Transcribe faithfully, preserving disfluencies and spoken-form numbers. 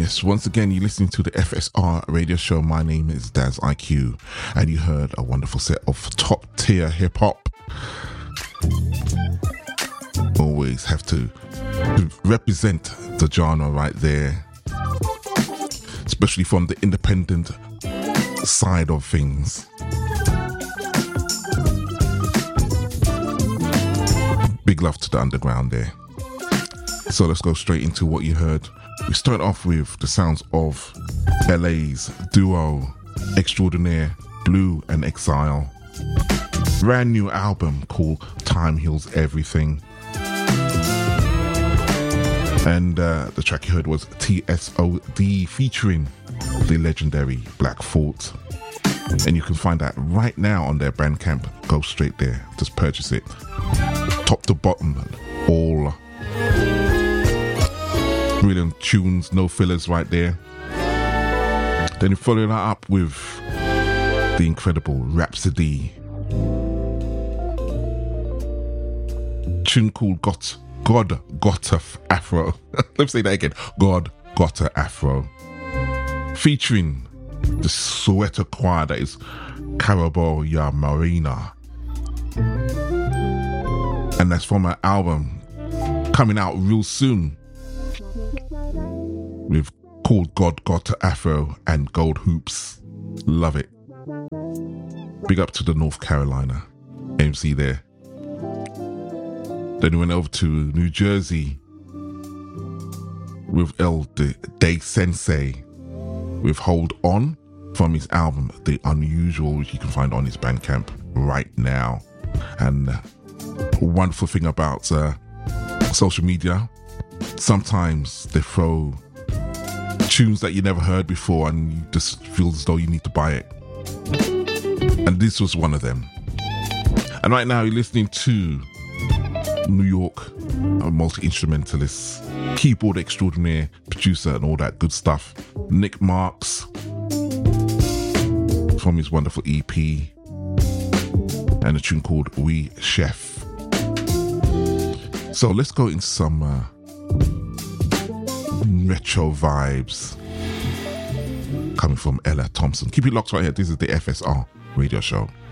Yes, once again, you're listening to the F S R radio show. My name is Daz I Q, and you heard a wonderful set of top tier hip hop. Always have to represent the genre right there, especially from the independent side of things. Big love to the underground there. So let's go straight into what you heard. We start off with the sounds of L A's duo extraordinaire Blue and Exile. Brand new album called Time Heals Everything. And uh, the track you heard was T S O D featuring the legendary Black Thought. And you can find that right now on their Bandcamp. Go straight there, just purchase it. Top to bottom, all brilliant tunes, no fillers right there. Then you follow that up with the incredible Rhapsody. Tune called Got, God Gotta Afro. Let me say that again. God Gotta Afro. Featuring the Soweto choir that is Carabao Ya Marina. And that's from an album coming out real soon. We've called God Gotta Afro and Gold Hoops. Love it. Big up to the North Carolina M C there. Then we went over to New Jersey with El Day Sensei with Hold On from his album The Unusual, which you can find on his Bandcamp right now. And a wonderful thing about uh, social media, sometimes they throw tunes that you never heard before and you just feel as though you need to buy it. And this was one of them. And right now you're listening to New York, a multi-instrumentalist, keyboard extraordinaire, producer and all that good stuff, Nick Marks, from his wonderful E P, and a tune called We Chef. So let's go into some uh, retro vibes coming from Ella Thompson. Keep it locked right here. This is the F S R radio show.